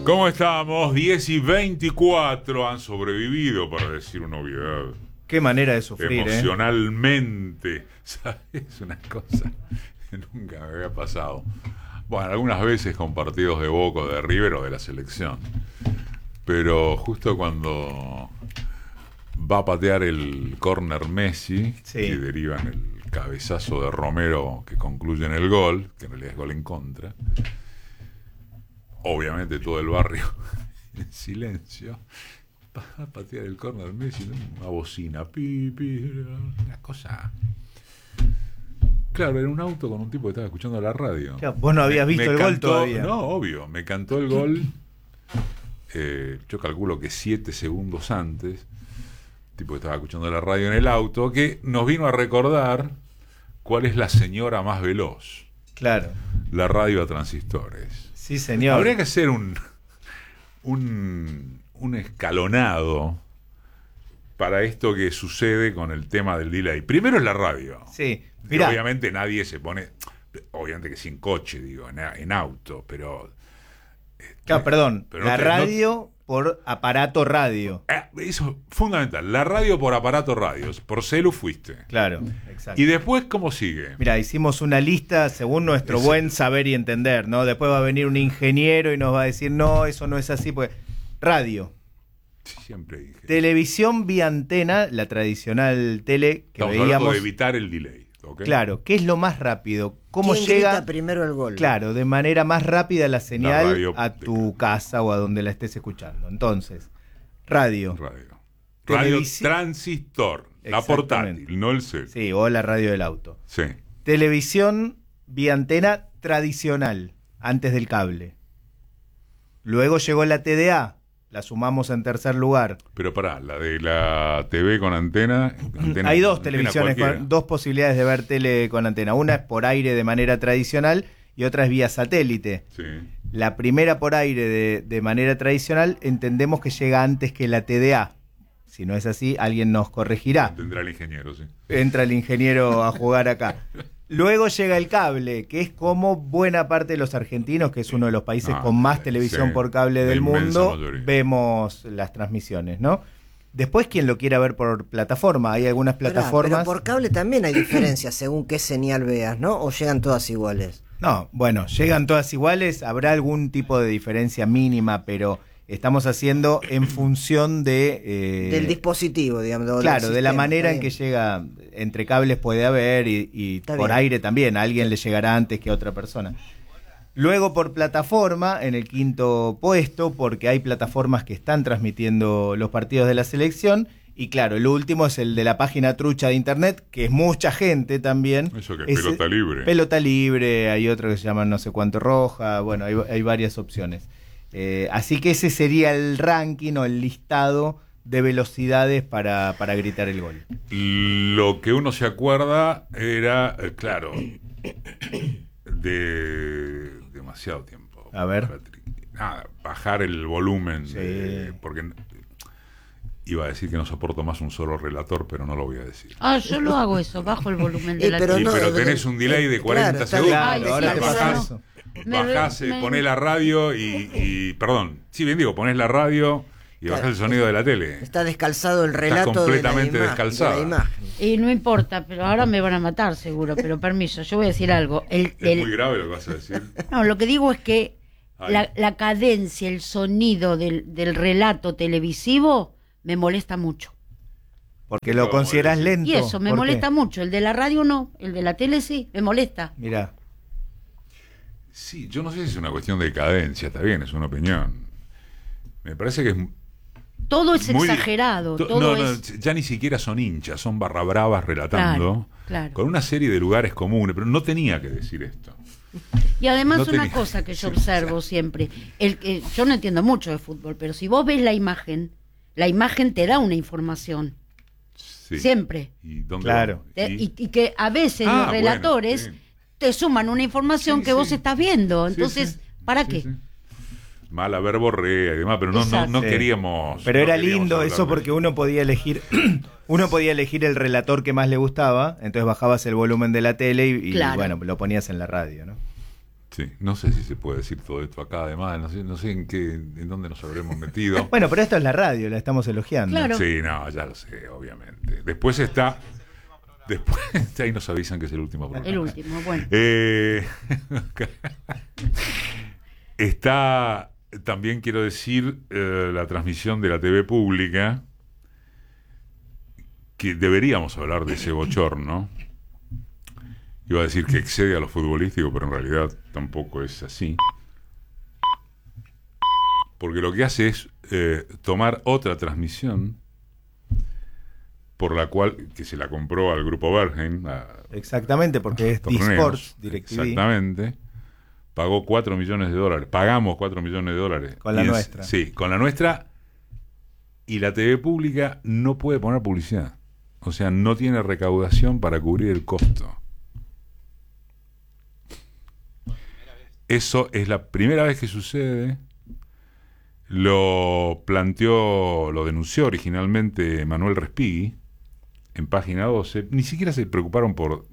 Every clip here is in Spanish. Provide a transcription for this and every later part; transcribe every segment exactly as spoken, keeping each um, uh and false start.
¿Cómo estamos? diez y veinticuatro han sobrevivido, para decir una obviedad. Qué manera de sufrir, emocionalmente, ¿eh? ¿Sabes? Es una cosa que nunca me había pasado. Bueno, algunas veces con partidos de Boca, de River o de la selección. Pero justo cuando va a patear el córner Messi, sí, y deriva en el cabezazo de Romero que concluye en el gol, que en realidad es gol en contra, obviamente todo el barrio en silencio. Va a patear el córner Messi, una bocina, pi, pi, una cosa. Claro, era un auto con un tipo que estaba escuchando la radio. Claro, vos no habías me, visto me el cantó, gol todavía. No, obvio, me cantó el gol. Eh, yo calculo que siete segundos antes, el tipo que estaba escuchando la radio en el auto, que nos vino a recordar cuál es la señora más veloz. Claro. La radio a transistores. Sí, señor. Habría que hacer un un, un escalonado para esto que sucede con el tema del delay. Primero es la radio. Sí. Mirá. Obviamente nadie se pone, obviamente que sin coche, digo, en, en auto, pero... Claro, perdón, pero la no te, radio no, por aparato radio. Eh, eso es fundamental, la radio por aparato radio, por celu fuiste. Claro, exacto. ¿Y después cómo sigue? Mira, hicimos una lista según nuestro es... buen saber y entender, ¿no? Después va a venir un ingeniero y nos va a decir, no, eso no es así, porque... Radio. Siempre dije. Televisión vía antena, la tradicional tele que Estamos veíamos. De evitar el delay. ¿Okay? Claro, ¿qué es lo más rápido? ¿Cómo ¿Quién llega grita primero el gol? Claro, de manera más rápida la señal la radio, a tu de... casa o a donde la estés escuchando. Entonces, radio. Radio. Radio Televisi... transistor, la portátil, no el cel. Sí, o la radio del auto. Sí. Televisión vía antena tradicional, antes del cable. Luego llegó la T D A. La sumamos en tercer lugar. Pero pará, la de la T V con antena... antena Hay dos antena televisiones, con, dos posibilidades de ver tele con antena. Una es por aire de manera tradicional y otra es vía satélite. Sí. La primera por aire de, de manera tradicional entendemos que llega antes que la T D A. Si no es así, alguien nos corregirá. Tendrá el ingeniero, sí. Entra el ingeniero a jugar acá. Luego llega el cable, que es como buena parte de los argentinos, que es uno de los países ah, con más televisión sí, por cable del mundo, mayoría. Vemos las transmisiones, ¿no? Después, quien lo quiera ver por plataforma, hay algunas plataformas... Pero, pero por cable también hay diferencias según qué señal veas, ¿no? ¿O llegan todas iguales? No, bueno, llegan todas iguales, habrá algún tipo de diferencia mínima, pero... Estamos haciendo en función de... Eh, del dispositivo, digamos. Claro, de la manera en que llega, entre cables puede haber y, y por bien. Aire también, a alguien le llegará antes que a otra persona. Luego por plataforma, en el quinto puesto, porque hay plataformas que están transmitiendo los partidos de la selección. Y claro, el último es el de la página trucha de internet, que es mucha gente también. Eso que es, es pelota libre. Pelota libre, hay otro que se llama no sé cuánto roja, bueno, hay, hay varias opciones. Eh, así que ese sería el ranking o el listado de velocidades para, para gritar el gol. Lo que uno se acuerda era, eh, claro, de demasiado tiempo. A ver. Nada, bajar el volumen, sí. de, porque iba a decir que no soporto más un solo relator, pero no lo voy a decir. Ah, yo lo hago eso, bajo el volumen de eh, la pero, y, no, pero de, tenés un delay de cuarenta claro, segundos. Claro, Ay, ahora sí, te bajás. bajás. Bajás, me, ponés la radio y, y... Perdón, sí, bien digo, ponés la radio y claro, bajás el sonido de la tele. Está descalzado el relato. Estás completamente de la descalzado. De la imagen. Y no importa, pero ahora me van a matar seguro, pero permiso, yo voy a decir algo. El, es el... muy grave lo que vas a decir. No, lo que digo es que la, la cadencia, el sonido del, del relato televisivo me molesta mucho. Porque lo consideras lento. Y eso, me molesta qué? mucho. El de la radio no, el de la tele sí, me molesta. Mirá. Sí, yo no sé si es una cuestión de cadencia, está bien, es una opinión. Me parece que es... Todo es muy, exagerado. To, todo no, no, es... ya ni siquiera son hinchas, son barra bravas relatando. Claro, claro. Con una serie de lugares comunes, pero no tenía que decir esto. Y además no una tenía... cosa que yo sí, observo sí. siempre, el, el, yo no entiendo mucho de fútbol, pero si vos ves la imagen, la imagen te da una información. Sí. Siempre. ¿Y dónde claro. Te, y, y que a veces ah, los relatores bueno, te suman una información sí, que sí. vos estás viendo. Entonces, sí, sí. ¿para sí, qué? Sí. Mal haber borrea y demás, pero no, no, no sí. queríamos. Pero no era queríamos lindo eso porque uno podía elegir, uno podía elegir el relator que más le gustaba, entonces bajabas el volumen de la tele y, y claro. bueno, lo ponías en la radio, ¿no? Sí, no sé si se puede decir todo esto acá, además, no sé, no sé en qué, en dónde nos habremos metido. Bueno, pero esto es la radio, la estamos elogiando. Claro. Sí, no, ya lo sé, obviamente. Después está, después ahí nos avisan que es el último programa. El último, bueno. Eh, está, también quiero decir, eh, la transmisión de la T V pública, que deberíamos hablar de ese bochorno. Iba a decir que excede a lo futbolístico, pero en realidad tampoco es así. Porque lo que hace es eh, tomar otra transmisión por la cual, que se la compró al grupo Bergen. A, Exactamente, porque es torneos, D-Sports, DirecTV. Exactamente. Pagó cuatro millones de dólares. Pagamos cuatro millones de dólares. Con la Y nuestra. Es, sí, con la nuestra. Y la T V pública no puede poner publicidad. O sea, no tiene recaudación para cubrir el costo. Eso es la primera vez que sucede. Lo planteó, lo denunció originalmente Manuel Respighi en página doce. Ni siquiera se preocuparon por...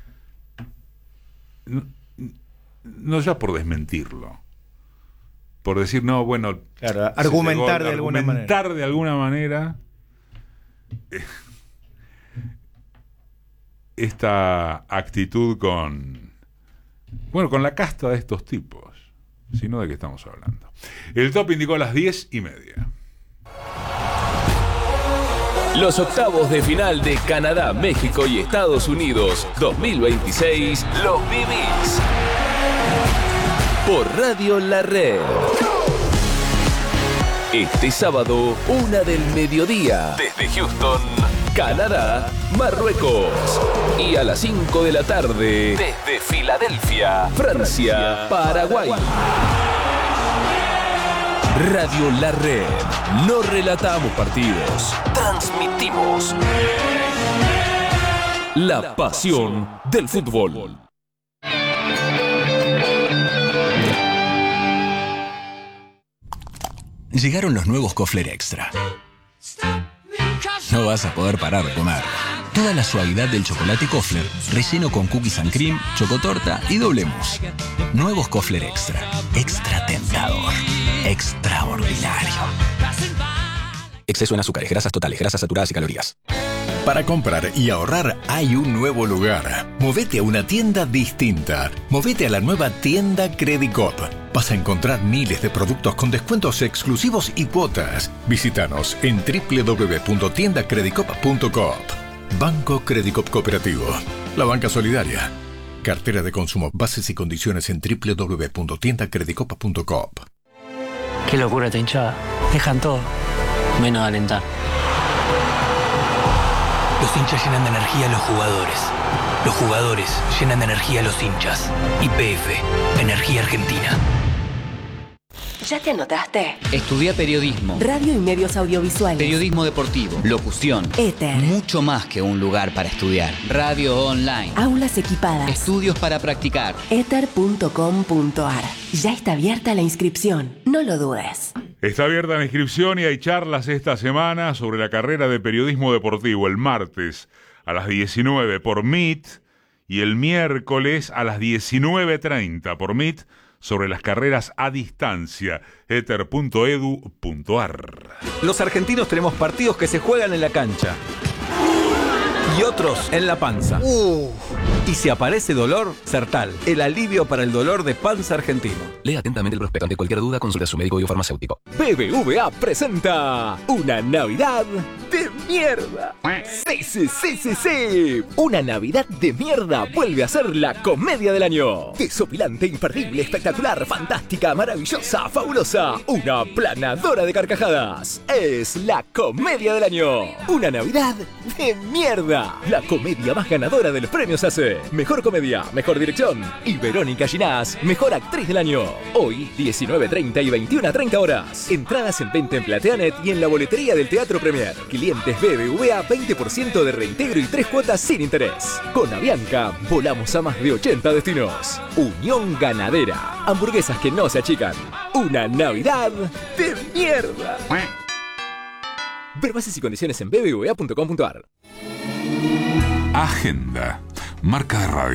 No, no ya por desmentirlo. Por decir, no, bueno... Claro, argumentar llegó, de alguna argumentar manera. de alguna manera esta actitud con... Bueno, con la casta de estos tipos, sino de qué estamos hablando. El top indicó las diez y media. Los octavos de final de Canadá, México y Estados Unidos dos mil veintiséis los vivís por Radio La Red. Este sábado, una del mediodía, desde Houston, Canadá, Marruecos. Y a las cinco de la tarde, desde Filadelfia, Francia, Paraguay. Radio La Red. No relatamos partidos, transmitimos la pasión del fútbol. Llegaron los nuevos Kofler Extra. No vas a poder parar de comer. Toda la suavidad del chocolate Kofler, relleno con cookies and cream, chocotorta y doble mousse. Nuevos Kofler Extra. Extra tentador. Extraordinario. Exceso en azúcares, grasas totales, grasas saturadas y calorías. Para comprar y ahorrar hay un nuevo lugar. Movete a una tienda distinta. Movete a la nueva tienda Credicop. Vas a encontrar miles de productos con descuentos exclusivos y cuotas. Visítanos en doble u doble u doble u punto tienda credicop punto coop. Banco Credicop Cooperativo. La banca solidaria. Cartera de consumo. Bases y condiciones en doble u doble u doble u punto tienda credicop punto coop. Qué locura esta hinchada. Dejan todo, menos alentar. Los hinchas llenan de energía a los jugadores. Los jugadores llenan de energía a los hinchas. Y P F, Energía Argentina. ¿Ya te anotaste? Estudié periodismo. Radio y medios audiovisuales. Periodismo deportivo. Locución. Éter. Mucho más que un lugar para estudiar. Radio online. Aulas equipadas. Estudios para practicar. éter punto com punto ar. Ya está abierta la inscripción. No lo dudes. Está abierta la inscripción y hay charlas esta semana sobre la carrera de periodismo deportivo. El martes a las diecinueve por Meet y el miércoles a las diecinueve treinta por Meet sobre las carreras a distancia. éter punto edu punto ar. Los argentinos tenemos partidos que se juegan en la cancha y otros en la panza. Uh. Y si aparece dolor, Sertal, el alivio para el dolor de panza argentino. Lea atentamente el prospecto. Ante cualquier duda, consulte a su médico biofarmacéutico. B B V A presenta una Navidad de mierda. Sí, sí, sí, sí, sí. Una Navidad de mierda vuelve a ser la comedia del año. Desopilante, imperdible, espectacular, fantástica, maravillosa, fabulosa. Una planadora de carcajadas. Es la comedia del año. Una Navidad de mierda. La comedia más ganadora de los premios A C. Mejor comedia, mejor dirección. Y Verónica Ginás, mejor actriz del año. Hoy, diecinueve treinta y veintiuno treinta horas. Entradas en venta en Plateanet y en la boletería del Teatro Premier. Clientes B B V A, veinte por ciento de reintegro y tres cuotas sin interés. Con Avianca, volamos a más de ochenta destinos. Unión Ganadera. Hamburguesas que no se achican. Una Navidad de mierda. Ver bases y condiciones en b b v a punto com punto ar. Agenda. Marca de radio.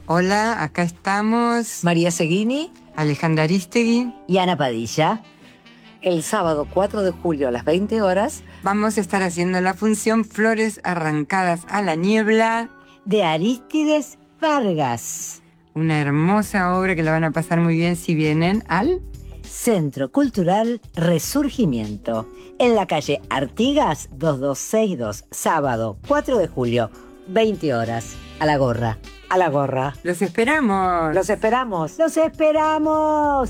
Hola, acá estamos. María Seguini, Alejandra Aristegui y Ana Padilla. El sábado cuatro de julio a las veinte horas vamos a estar haciendo la función Flores arrancadas a la niebla de Arístides Vargas. Una hermosa obra que la van a pasar muy bien si vienen al Centro Cultural Resurgimiento, en la calle Artigas dos dos seis dos, sábado cuatro de julio, veinte horas. A la gorra, a la gorra. ¡Los esperamos! ¡Los esperamos! ¡Los esperamos!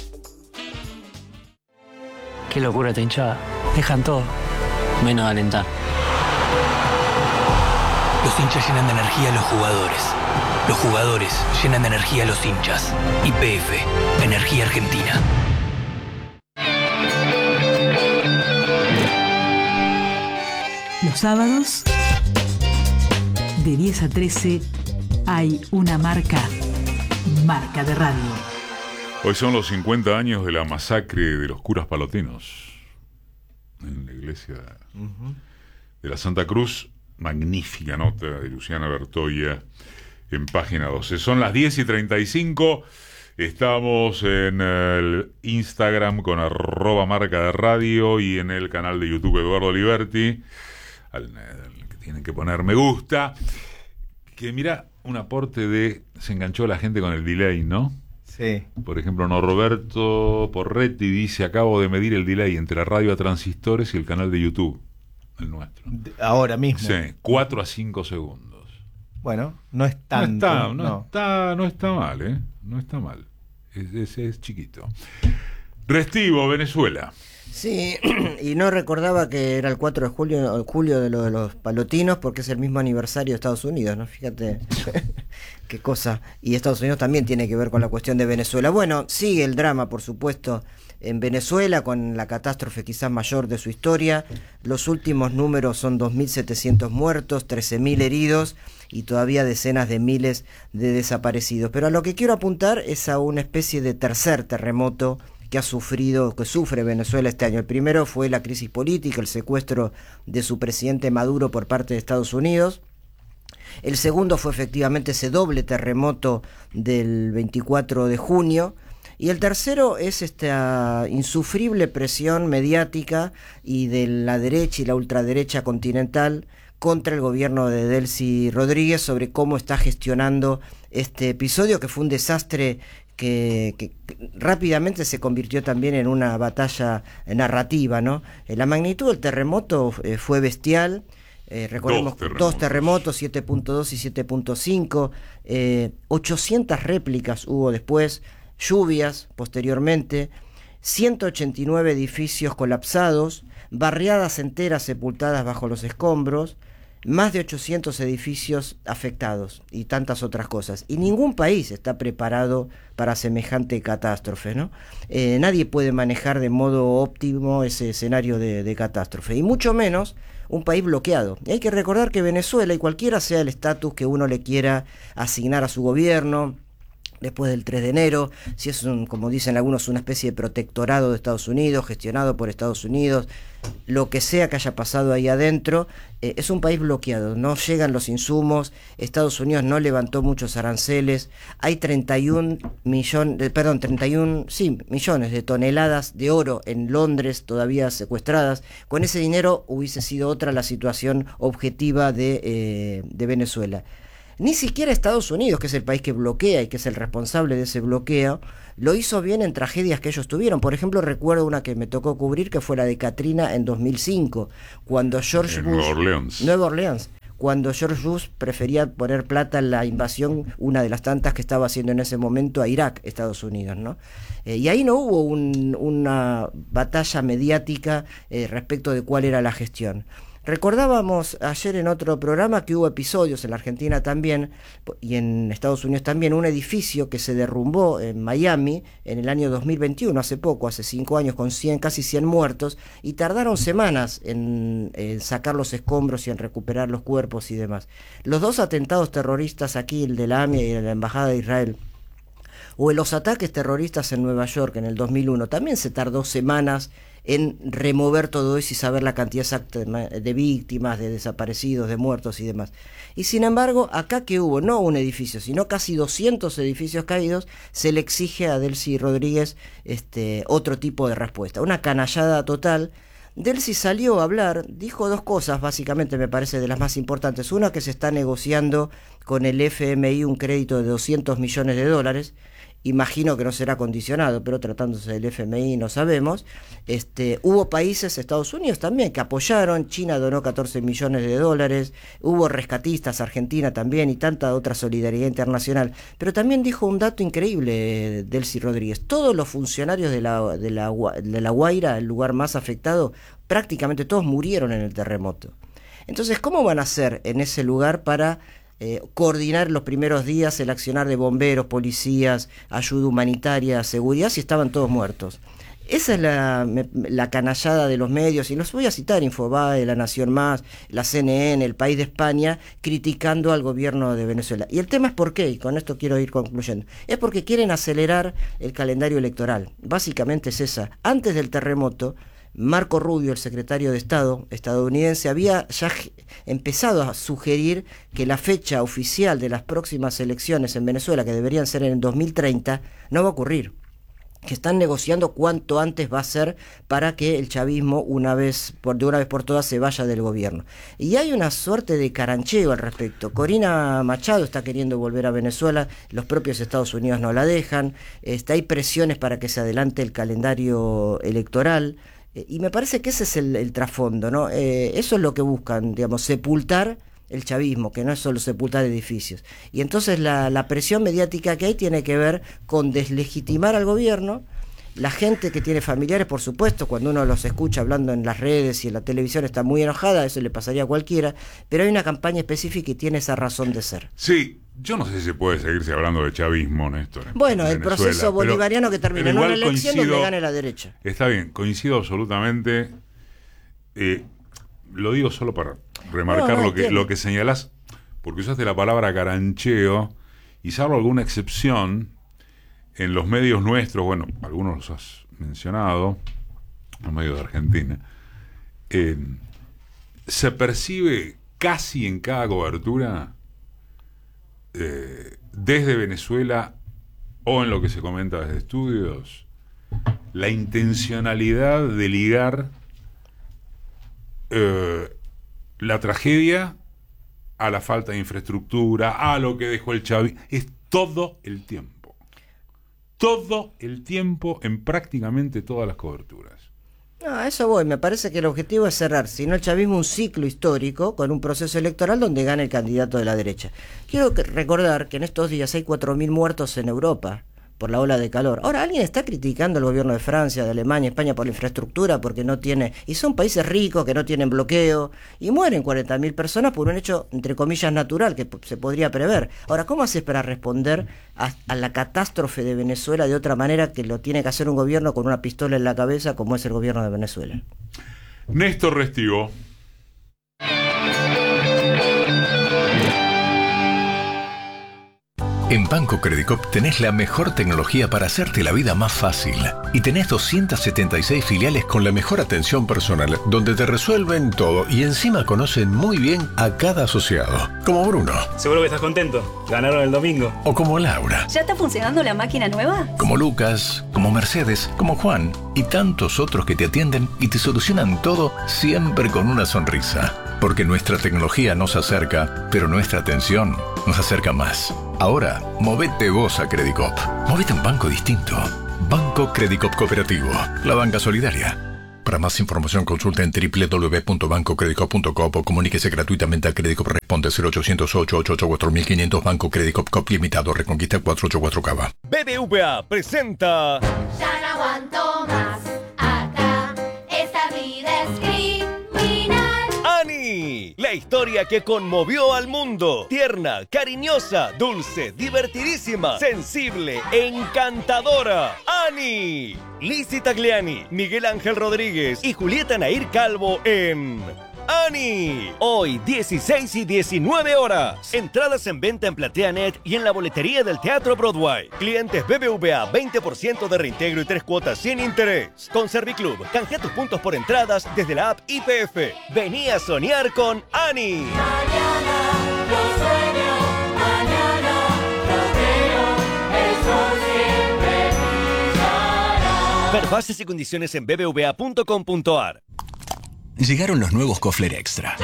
Qué locura esta hinchada. Dejan todo, menos alentar. Los hinchas llenan de energía a los jugadores. Los jugadores llenan de energía a los hinchas. Y P F, Energía Argentina. Los sábados, de diez a trece, hay una marca, marca de radio. Hoy son los cincuenta años de la masacre de los curas palotinos en la iglesia uh-huh. de la Santa Cruz. Magnífica nota de Luciana Bertoia en página doce. Son las diez y treinta y cinco. Estamos en el Instagram con arroba marca de radio y en el canal de YouTube Eduardo Liberti, al, al que tienen que poner me gusta. Que mira, un aporte de... Se enganchó la gente con el delay, ¿no? Sí. Por ejemplo, no Roberto Porretti dice: acabo de medir el delay entre la radio a transistores y el canal de YouTube, el nuestro. Ahora mismo. Sí, cuatro a cinco segundos. Bueno, no es tanto. No está, no, no. Está, no está mal, ¿eh? No está mal. Es, es, es chiquito. Restivo, Venezuela. Sí, y no recordaba que era el cuatro de julio, el julio de, lo de los palotinos, porque es el mismo aniversario de Estados Unidos, ¿no? Fíjate qué cosa. Y Estados Unidos también tiene que ver con la cuestión de Venezuela. Bueno, sigue el drama, por supuesto, en Venezuela, con la catástrofe quizás mayor de su historia. Los últimos números son dos mil setecientos muertos, trece mil heridos y todavía decenas de miles de desaparecidos. Pero a lo que quiero apuntar es a una especie de tercer terremoto que ha sufrido, que sufre Venezuela este año. El primero fue la crisis política, el secuestro de su presidente Maduro por parte de Estados Unidos. El segundo fue efectivamente ese doble terremoto del veinticuatro de junio. Y el tercero es esta insufrible presión mediática y de la derecha y la ultraderecha continental contra el gobierno de Delcy Rodríguez sobre cómo está gestionando este episodio, que fue un desastre Que, que, que rápidamente se convirtió también en una batalla narrativa, ¿no? Eh, la magnitud del terremoto eh, fue bestial. Eh, recordemos dos terremotos, dos terremotos siete punto dos y siete punto cinco, eh, ochocientas réplicas hubo después, lluvias posteriormente, ciento ochenta y nueve edificios colapsados, barriadas enteras sepultadas bajo los escombros, más de ochocientos edificios afectados y tantas otras cosas. Y ningún país está preparado para semejante catástrofe, ¿no? Eh, nadie puede manejar de modo óptimo ese escenario de, de catástrofe, y mucho menos un país bloqueado. Y hay que recordar que Venezuela, y cualquiera sea el estatus que uno le quiera asignar a su gobierno, después del tres de enero, si es, un, como dicen algunos, una especie de protectorado de Estados Unidos, gestionado por Estados Unidos, lo que sea que haya pasado ahí adentro, eh, es un país bloqueado, no llegan los insumos, Estados Unidos no levantó muchos aranceles, hay treinta y un millones, eh, perdón, treinta y uno sí, millones de toneladas de oro en Londres todavía secuestradas. Con ese dinero hubiese sido otra la situación objetiva de, eh, de Venezuela. Ni siquiera Estados Unidos, que es el país que bloquea y que es el responsable de ese bloqueo, lo hizo bien en tragedias que ellos tuvieron. Por ejemplo, recuerdo una que me tocó cubrir, que fue la de Katrina en dos mil cinco, cuando George en Bush... Nueva Orleans. Nueva Orleans. Cuando George Bush prefería poner plata en la invasión, una de las tantas que estaba haciendo en ese momento a Irak, Estados Unidos, ¿no? Eh, y ahí no hubo un, una batalla mediática eh, respecto de cuál era la gestión. Recordábamos ayer en otro programa que hubo episodios en la Argentina también y en Estados Unidos también, un edificio que se derrumbó en Miami en el año dos mil veintiuno, hace poco, hace cinco años, con cien, casi cien muertos, y tardaron semanas en, en sacar los escombros y en recuperar los cuerpos y demás. Los dos atentados terroristas aquí, el de la A M I A y el de la Embajada de Israel, O en los ataques terroristas en Nueva York en el dos mil uno, también se tardó semanas en remover todo eso y saber la cantidad exacta de víctimas, de desaparecidos, de muertos y demás. Y sin embargo, acá que hubo no un edificio, sino casi doscientos edificios caídos, se le exige a Delcy Rodríguez este, otro tipo de respuesta. Una canallada total. Delcy salió a hablar, dijo dos cosas básicamente, me parece, de las más importantes. Una, que se está negociando con el F M I un crédito de doscientos millones de dólares. Imagino que no será condicionado, pero tratándose del F M I no sabemos. Este, hubo países, Estados Unidos también, que apoyaron. China donó catorce millones de dólares. Hubo rescatistas, Argentina también, y tanta otra solidaridad internacional. Pero también dijo un dato increíble, Delcy Rodríguez. Todos los funcionarios de la, de la, de la Guaira, el lugar más afectado, prácticamente todos murieron en el terremoto. Entonces, ¿cómo van a hacer en ese lugar para Eh, coordinar los primeros días el accionar de bomberos, policías, ayuda humanitaria, seguridad, si estaban todos muertos? Esa es la, la canallada de los medios, y los voy a citar: Infobae, La Nación Más, la C N N, El País de España, criticando al gobierno de Venezuela. Y el tema es por qué, y con esto quiero ir concluyendo, es porque quieren acelerar el calendario electoral. Básicamente es esa. Antes del terremoto, Marco Rubio, el secretario de Estado estadounidense, había ya empezado a sugerir que la fecha oficial de las próximas elecciones en Venezuela, que deberían ser en el dos mil treinta, no va a ocurrir. Que están negociando cuánto antes va a ser para que el chavismo una vez por, de una vez por todas se vaya del gobierno. Y hay una suerte de carancheo al respecto. Corina Machado está queriendo volver a Venezuela, los propios Estados Unidos no la dejan, este, hay presiones para que se adelante el calendario electoral. Y me parece que ese es el, el trasfondo, ¿no? Eh, eso es lo que buscan, digamos, sepultar el chavismo, que no es solo sepultar edificios. Y entonces la, la presión mediática que hay tiene que ver con deslegitimar al gobierno. La gente que tiene familiares, por supuesto, cuando uno los escucha hablando en las redes y en la televisión, está muy enojada, eso le pasaría a cualquiera, pero hay una campaña específica y tiene esa razón de ser. Sí, yo no sé si se puede seguirse hablando de chavismo, Néstor. Bueno, el Venezuela, proceso bolivariano que termina en una elección coincido, donde gane la derecha. Está bien, coincido absolutamente. Eh, lo digo solo para remarcar no, no, lo, que, lo que señalás, porque usaste la palabra carancheo, y salvo alguna excepción, en los medios nuestros, bueno, algunos los has mencionado, los medios de Argentina, eh, se percibe casi en cada cobertura, eh, desde Venezuela o en lo que se comenta desde estudios, la intencionalidad de ligar eh, la tragedia a la falta de infraestructura, a lo que dejó el chavismo. Es todo el tiempo. Todo el tiempo en prácticamente todas las coberturas. No, a eso voy. Me parece que el objetivo es cerrar, si no el chavismo, un ciclo histórico con un proceso electoral donde gane el candidato de la derecha. Quiero que, recordar que en estos días hay cuatro mil muertos en Europa por la ola de calor. Ahora, ¿alguien está criticando al gobierno de Francia, de Alemania, España por la infraestructura? Porque no tiene... Y son países ricos que no tienen bloqueo y mueren cuarenta mil personas por un hecho, entre comillas, natural que se podría prever. Ahora, ¿cómo haces para responder a, a la catástrofe de Venezuela de otra manera que lo tiene que hacer un gobierno con una pistola en la cabeza como es el gobierno de Venezuela? Néstor Restivo. En Banco Credicop tenés la mejor tecnología para hacerte la vida más fácil. Y tenés doscientas setenta y seis filiales con la mejor atención personal, donde te resuelven todo y encima conocen muy bien a cada asociado. Como Bruno. Seguro que estás contento. Ganaron el domingo. O como Laura. ¿Ya está funcionando la máquina nueva? Como Lucas, como Mercedes, como Juan y tantos otros que te atienden y te solucionan todo siempre con una sonrisa. Porque nuestra tecnología nos acerca, pero nuestra atención nos acerca más. Ahora, movete vos a Credicop. Movete a un banco distinto. Banco Credicop Cooperativo. La banca solidaria. Para más información consulta en doble u doble u doble u punto banco credicop punto com o comuníquese gratuitamente a Credicop. Responde cero ochocientos ocho ocho ocho cuatro mil quinientos. Banco Credicop Cop Limitado. Reconquista cuatrocientos ochenta y cuatro Cava. B B V A presenta... Ya no aguanto más. Acá esta vida es criminal. ¡Ani! La historia que conmovió al mundo. Tierna, cariñosa, dulce, divertidísima, sensible, encantadora. ¡Ani! Lizzy Tagliani, Miguel Ángel Rodríguez y Julieta Nair Calvo en Ani. Hoy, dieciséis y diecinueve horas. Entradas en venta en PlateaNet y en la boletería del Teatro Broadway. Clientes B B V A, veinte por ciento de reintegro y tres cuotas sin interés. Con Serviclub, canjea tus puntos por entradas desde la app I P F. Vení a soñar con Ani. Mañana lo sueño, mañana lo creo, el sol siempre brillará. Ver bases y condiciones en b b v a punto com punto a r. Llegaron los nuevos Kofler Extra.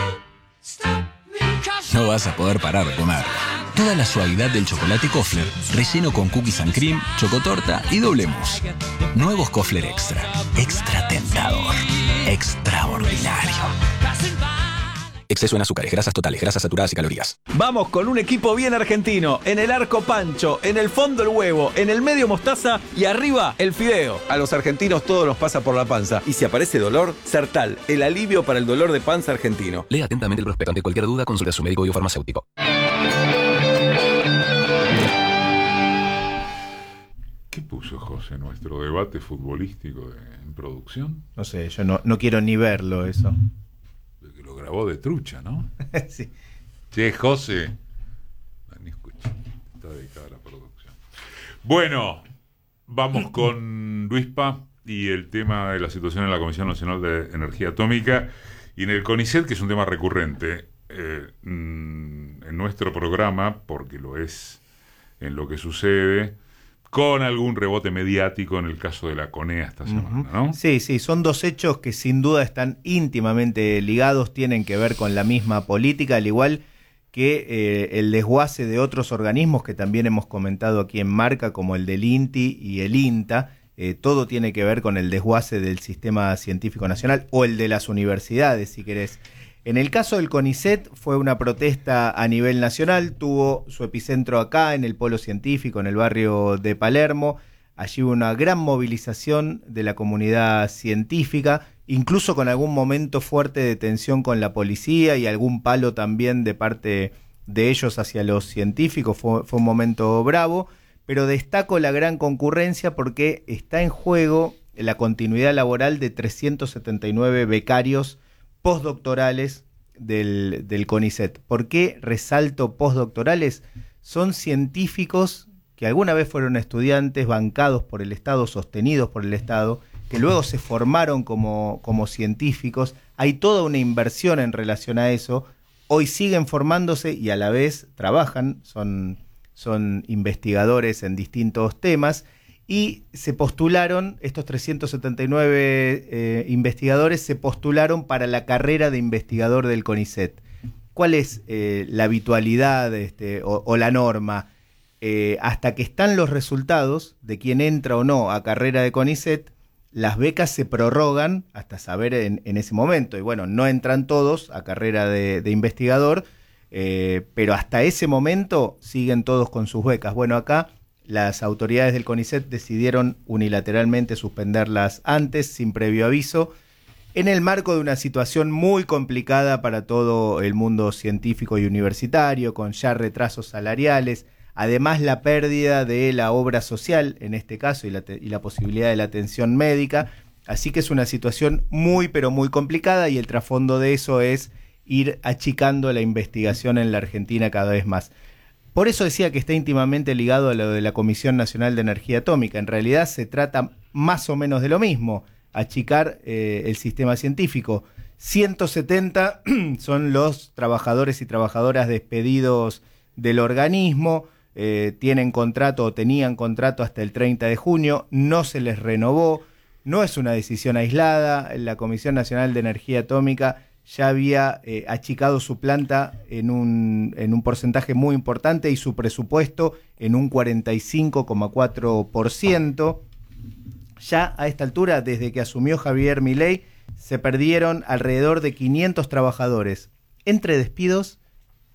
No vas a poder parar de comer. Toda la suavidad del chocolate Kofler, relleno con cookies and cream, chocotorta y doble mousse. Nuevos Kofler Extra. Extra tentador. Extraordinario. Exceso en azúcares, grasas totales, grasas saturadas y calorías. Vamos con un equipo bien argentino. En el arco pancho, en el fondo el huevo, en el medio mostaza y arriba el fideo. A los argentinos todo nos pasa por la panza. Y si aparece dolor, Sertal, el alivio para el dolor de panza argentino. Lea atentamente el prospecto. Ante cualquier duda, consulte a su médico y o farmacéutico. ¿Qué puso José nuestro debate futbolístico de, en producción? No sé, yo no, no quiero ni verlo eso. Que lo grabó de trucha, ¿no? Sí. Che, José. No, ni escuché. Está dedicada a la producción. Bueno, vamos con Luispa y el tema de la situación en la Comisión Nacional de Energía Atómica y en el CONICET, que es un tema recurrente eh, en nuestro programa, porque lo es en lo que sucede, con algún rebote mediático en el caso de la CONEA esta semana, ¿no? Sí, sí, son dos hechos que sin duda están íntimamente ligados, tienen que ver con la misma política, al igual que eh, el desguace de otros organismos que también hemos comentado aquí en Marca, como el del INTI y el INTA. Eh, todo tiene que ver con el desguace del sistema científico nacional o el de las universidades, si querés. En el caso del CONICET fue una protesta a nivel nacional, tuvo su epicentro acá en el Polo Científico, en el barrio de Palermo. Allí hubo una gran movilización de la comunidad científica, incluso con algún momento fuerte de tensión con la policía y algún palo también de parte de ellos hacia los científicos. Fue, fue un momento bravo, pero destaco la gran concurrencia porque está en juego la continuidad laboral de trescientos setenta y nueve becarios postdoctorales del, del CONICET. ¿Por qué resalto postdoctorales? Son científicos que alguna vez fueron estudiantes bancados por el Estado, sostenidos por el Estado, que luego se formaron como, como científicos. Hay toda una inversión en relación a eso. Hoy siguen formándose y a la vez trabajan, son, son investigadores en distintos temas. Y se postularon, estos trescientos setenta y nueve eh, investigadores se postularon para la carrera de investigador del CONICET. ¿Cuál es eh, la habitualidad este, o, o la norma? Eh, hasta que están los resultados de quién entra o no a carrera de CONICET, las becas se prorrogan hasta saber en, en ese momento. Y bueno, no entran todos a carrera de, de investigador, eh, pero hasta ese momento siguen todos con sus becas. Bueno, acá las autoridades del CONICET decidieron unilateralmente suspenderlas antes, sin previo aviso, en el marco de una situación muy complicada para todo el mundo científico y universitario, con ya retrasos salariales, además la pérdida de la obra social, en este caso, y la, te- y la posibilidad de la atención médica. Así que es una situación muy, pero muy complicada, y el trasfondo de eso es ir achicando la investigación en la Argentina cada vez más. Por eso decía que está íntimamente ligado a lo de la Comisión Nacional de Energía Atómica. En realidad se trata más o menos de lo mismo, achicar eh, el sistema científico. ciento setenta son los trabajadores y trabajadoras despedidos del organismo, eh, tienen contrato o tenían contrato hasta el treinta de junio, no se les renovó, no es una decisión aislada. La Comisión Nacional de Energía Atómica ya había eh, achicado su planta en un, en un porcentaje muy importante y su presupuesto en un cuarenta y cinco coma cuatro por ciento. Ya a esta altura, desde que asumió Javier Milei, se perdieron alrededor de quinientos trabajadores, entre despidos